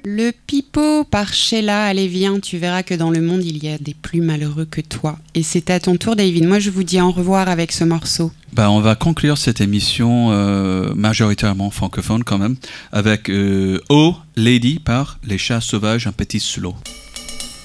Le pipeau par Sheila, allez viens, tu verras que dans le monde il y a des plus malheureux que toi. Et c'est à ton tour David, moi je vous dis au revoir avec ce morceau. On va conclure cette émission majoritairement francophone quand même avec Oh Lady par Les Chats Sauvages, un petit slow.